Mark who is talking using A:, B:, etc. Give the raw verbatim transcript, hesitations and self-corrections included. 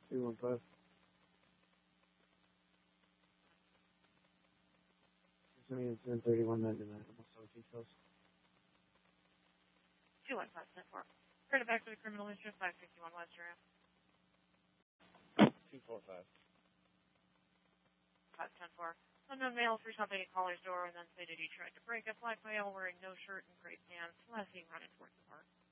A: two one five. Ten thirty-one ninety-nine. Almost all details.
B: two one five, ten four. Turn it back to the criminal history, five sixty-one West Area.
A: two four five.
B: five ten four. Unknown male threw something at caller's door and then stated he tried to break it. Black male wearing no shirt and gray pants. Last seen running towards the park.